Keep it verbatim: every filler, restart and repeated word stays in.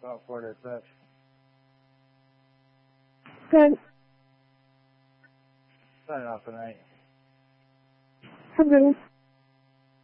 About four to six. Good. Signing off tonight. I'm good.